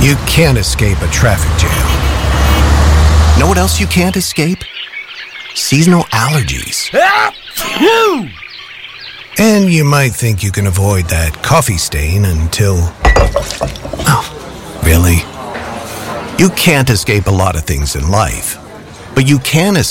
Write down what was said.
You can't escape a traffic jam. Know what else you can't escape? Seasonal allergies. And you might think you can avoid that coffee stain until... Oh, really? You can't escape a lot of things in life, but you can escape